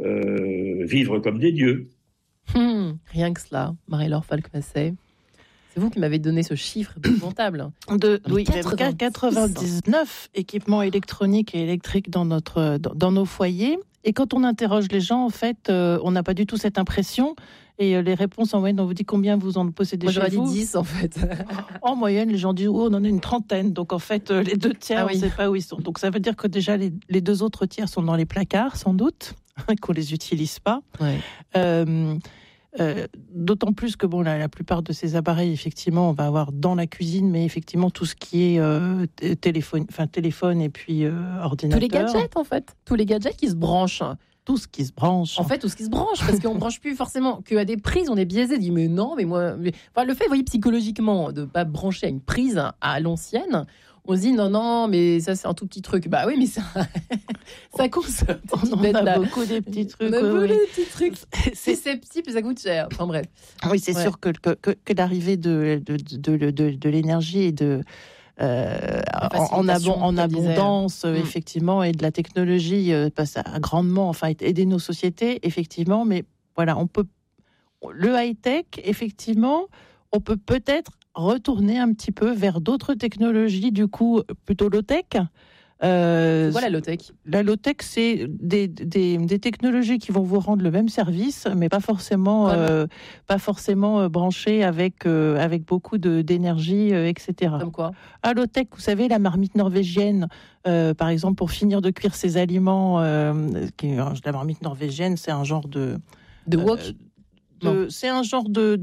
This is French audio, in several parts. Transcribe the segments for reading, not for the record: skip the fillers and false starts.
vivre comme des dieux. Rien que cela, Marie-Laure Falk-Massey. C'est vous qui m'avez donné ce chiffre épouvantable. Oui, 99 équipements électroniques et électriques dans nos foyers. Et quand on interroge les gens, en fait, on n'a pas du tout cette impression. Et les réponses en moyenne, on vous dit combien vous en possédez chez vous. Moi, j'aurais dit 10, en fait. En moyenne, les gens disent, on en a une trentaine. Donc, en fait, les 2 tiers, on ne sait pas où ils sont. Donc, ça veut dire que déjà, les 2 autres tiers sont dans les placards, sans doute, qu'on ne les utilise pas. Ouais. D'autant plus que la plupart de ces appareils, effectivement, on va avoir dans la cuisine, mais effectivement, tout ce qui est téléphone et puis ordinateur. Tous les gadgets, en fait. Tous les gadgets qui se branchent. Tout ce qui se branche. En fait, tout ce qui se branche, parce qu'on ne branche plus forcément qu'à des prises, on est biaisé, on dit mais non, mais moi... Enfin, le fait, vous voyez, psychologiquement, de ne pas brancher à une prise à l'ancienne, on se dit non, mais ça c'est un tout petit truc. Bah oui, mais ça consomme. On a beaucoup des petits trucs. On a beaucoup des petits trucs. C'est susceptible, ça coûte cher. Enfin bref. Oui, c'est sûr que l'arrivée de l'énergie et de... en abondance, effectivement, et de la technologie a grandement aidé nos sociétés, effectivement, mais voilà, le high-tech, effectivement, on peut peut-être retourner un petit peu vers d'autres technologies, du coup, plutôt low-tech. C'est quoi la low-tech ? La low-tech, c'est des technologies qui vont vous rendre le même service, mais pas forcément branchées avec beaucoup d'énergie, etc. Comme quoi ? À low-tech, vous savez, la marmite norvégienne, par exemple, pour finir de cuire ses aliments, la marmite norvégienne, c'est un genre de wok. C'est un genre de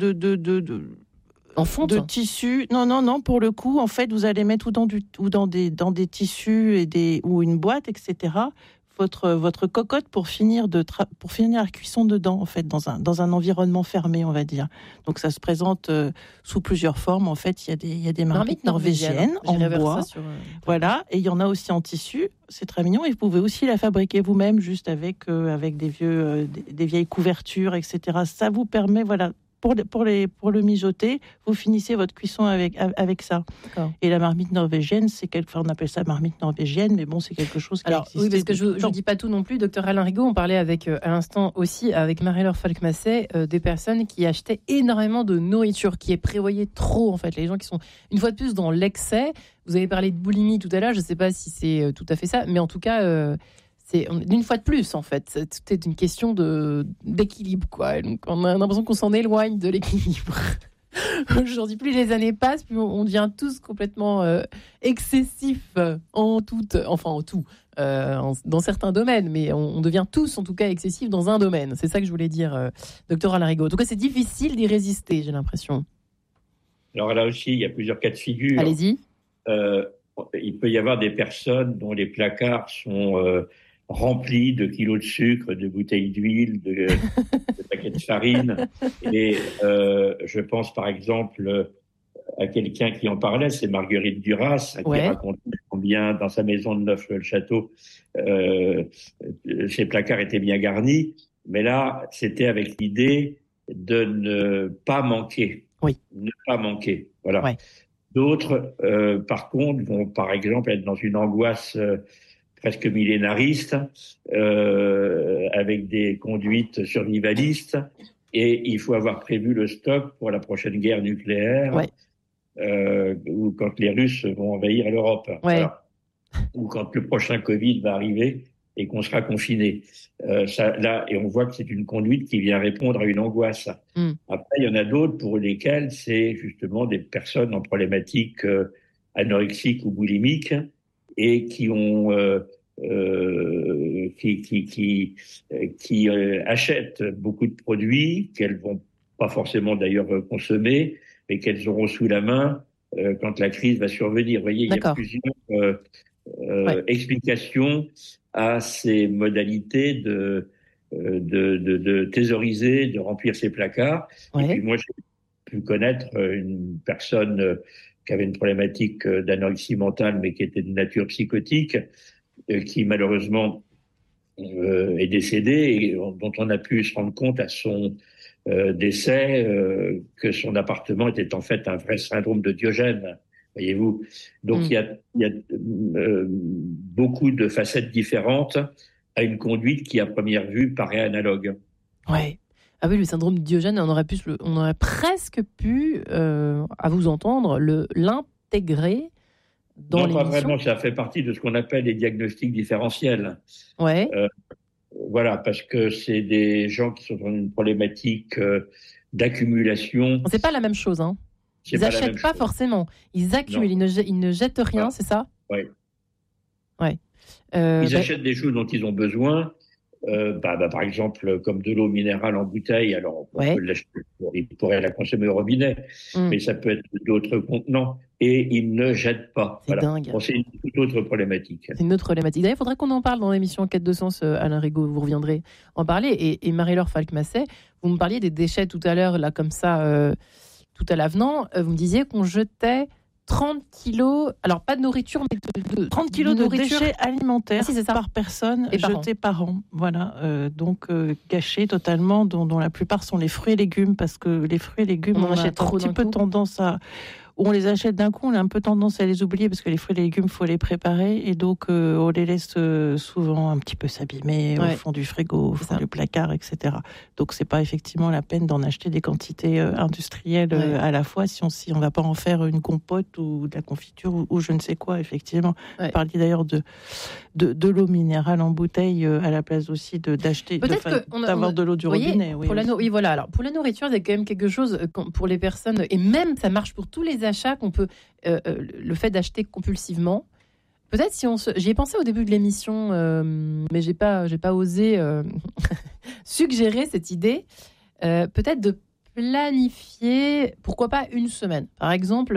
en fonte de tissu. Non. Pour le coup, en fait, vous allez mettre dans des tissus ou une boîte, etc. Votre cocotte pour finir la cuisson dedans, en fait, dans un environnement fermé, on va dire. Donc, ça se présente sous plusieurs formes. En fait, il y a des marmites norvégiennes en bois. Voilà. Et il y en a aussi en tissu. C'est très mignon. Et vous pouvez aussi la fabriquer vous-même, juste avec des vieilles couvertures, etc. Ça vous permet, voilà, pour le mijoter, vous finissez votre cuisson avec ça. D'accord. Et la marmite norvégienne, on appelle ça marmite norvégienne, mais bon, c'est quelque chose qui existe. Oui, parce que je ne dis pas tout non plus. Docteur Alain Rigaud, on parlait à l'instant aussi avec Marie-Laure Falk-Massey des personnes qui achetaient énormément de nourriture, qui est prévoyée trop, en fait. Les gens qui sont, une fois de plus, dans l'excès. Vous avez parlé de boulimie tout à l'heure, je ne sais pas si c'est tout à fait ça, mais en tout cas... c'est d'une fois de plus, en fait. Tout est une question d'équilibre, quoi. Donc, on a l'impression qu'on s'en éloigne de l'équilibre. Aujourd'hui, plus les années passent, plus on devient tous complètement excessifs en tout, dans certains domaines, mais on devient tous, en tout cas, excessifs dans un domaine. C'est ça que je voulais dire, docteur Alain Rigaud. En tout cas, c'est difficile d'y résister, j'ai l'impression. Alors là aussi, il y a plusieurs cas de figure. Allez-y. Il peut y avoir des personnes dont les placards sont... rempli de kilos de sucre, de bouteilles d'huile, de paquets de farine. Et je pense par exemple à quelqu'un qui en parlait, c'est Marguerite Duras, qui racontait combien dans sa maison de Neuf-le-Château, ses placards étaient bien garnis. Mais là, c'était avec l'idée de ne pas manquer. Oui. Ne pas manquer. Voilà. Ouais. D'autres, par contre, vont par exemple être dans une angoisse presque millénariste, avec des conduites survivalistes, et il faut avoir prévu le stock pour la prochaine guerre nucléaire, ou quand les Russes vont envahir l'Europe, voilà. Ou quand le prochain Covid va arriver et qu'on sera confiné. Et on voit que c'est une conduite qui vient répondre à une angoisse. Après, il y en a d'autres pour lesquels c'est justement des personnes en problématique anorexique ou boulimique, et qui ont achètent beaucoup de produits qu'elles vont pas forcément d'ailleurs consommer, mais qu'elles auront sous la main quand la crise va survenir. Vous voyez, D'accord. Il y a plusieurs explications à ces modalités de thésauriser, de remplir ses placards. Ouais. Et puis moi, j'ai pu connaître une personne qui avait une problématique d'anorexie mentale, mais qui était de nature psychotique, qui malheureusement est décédée, et dont on a pu se rendre compte à son décès que son appartement était en fait un vrai syndrome de Diogène, voyez-vous. Donc il y a beaucoup de facettes différentes à une conduite qui, à première vue, paraît analogue. Ouais. Ah oui, le syndrome de Diogène, on aurait presque pu, à vous entendre, l'intégrer dans l'émission. Non, pas vraiment, ça fait partie de ce qu'on appelle les diagnostics différentiels. Ouais. Voilà, parce que c'est des gens qui sont dans une problématique d'accumulation. C'est pas la même chose, hein. Ils n'achètent pas forcément. Ils accumulent, ils ne jettent rien, c'est ça ? Oui. Ouais. Ils achètent des choses dont ils ont besoin. Par exemple, comme de l'eau minérale en bouteille, alors on peut l'acheter, ils pourraient la consommer au robinet, mais ça peut être d'autres contenants, et ils ne jettent pas. C'est dingue. Bon, c'est une toute autre problématique. C'est une autre problématique. D'ailleurs, il faudrait qu'on en parle dans l'émission Quête de sens, Alain Rigaud, vous reviendrez en parler. Et Marie-Laure Falk-Masset, vous me parliez des déchets tout à l'heure, là, comme ça, tout à l'avenant. Vous me disiez qu'on jetait 30 kilos, alors pas de nourriture, mais de 30 kilos de déchets alimentaires par personne jetés par an. Voilà, donc gâchés totalement, dont la plupart sont les fruits et légumes, parce que les fruits et légumes, on a un petit peu tendance à... Où on les achète d'un coup, on a un peu tendance à les oublier parce que les fruits et légumes, il faut les préparer et donc on les laisse souvent un petit peu s'abîmer au fond du frigo, au fond du placard, etc. Donc c'est pas effectivement la peine d'en acheter des quantités industrielles à la fois si on va pas en faire une compote ou de la confiture ou je ne sais quoi, effectivement. Vous parliez d'ailleurs de l'eau minérale en bouteille à la place aussi d'acheter, d'avoir de l'eau du robinet. Oui, voilà. Alors pour la nourriture, il y a quand même quelque chose pour les personnes, et même ça marche pour tous les achats qu'on peut, le fait d'acheter compulsivement. Peut-être j'y ai pensé au début de l'émission, mais j'ai pas osé suggérer cette idée. Peut-être de planifier, pourquoi pas une semaine. Par exemple,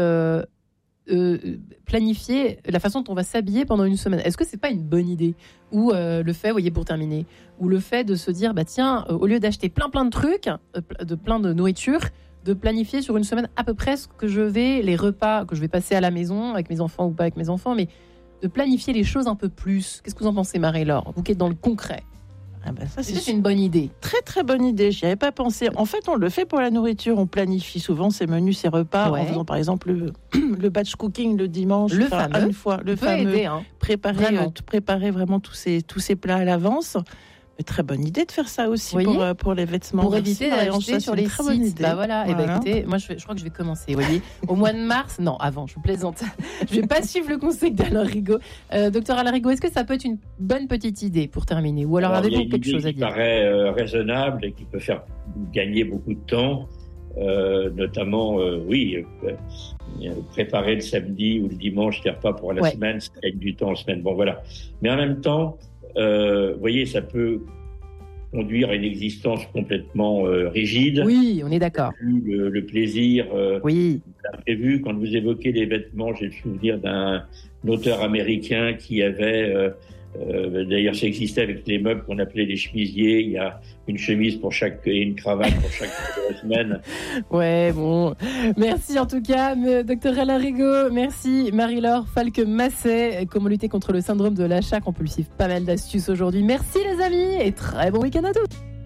planifier la façon dont on va s'habiller pendant une semaine. Est-ce que c'est pas une bonne idée ? Ou le fait, pour terminer, ou le fait de se dire, tiens, au lieu d'acheter plein de trucs, plein de nourriture, de planifier sur une semaine à peu près les repas que je vais passer à la maison avec mes enfants ou pas avec mes enfants, mais de planifier les choses un peu plus. Qu'est-ce que vous en pensez, Marie-Laure ? Vous qui êtes dans le concret. Ça, c'est une bonne idée. Très très bonne idée, j'y avais pas pensé. En fait, on le fait pour la nourriture, on planifie souvent ses menus, ses repas, en faisant par exemple le batch cooking le dimanche, le fameux, une fois, le fameux, aider, préparer vraiment tous ces plats à l'avance. Mais très bonne idée de faire ça aussi pour les vêtements. Pour éviter d'acheter sur les sites. Écoutez, moi je crois que je vais commencer. Vous voyez, au mois de mars, non, avant, je vous plaisante. Je vais pas suivre le conseil d'Alain Rigaud. Docteur Alain Rigaud, est-ce que ça peut être une bonne petite idée pour terminer ? Ou alors avez-vous quelque chose à dire ? Qui paraît raisonnable et qui peut faire gagner beaucoup de temps, notamment, préparer le samedi ou le dimanche des repas pour la semaine, ça gagne du temps en semaine. Bon, voilà. Mais en même temps, vous voyez, ça peut conduire à une existence complètement rigide. Oui, on est d'accord. Le plaisir prévu. Quand vous évoquez les vêtements, j'ai le souvenir d'un auteur américain qui avait... d'ailleurs, ça existait avec les meubles qu'on appelait les chemisiers. Il y a une chemise pour chaque et une cravate pour chaque semaine. Ouais, bon. Merci en tout cas, docteur Alain Rigaud. Merci Marie-Laure Falk-Masset. Comment lutter contre le syndrome de l'achat compulsif. Pas mal d'astuces aujourd'hui. Merci les amis et très bon week-end à tous.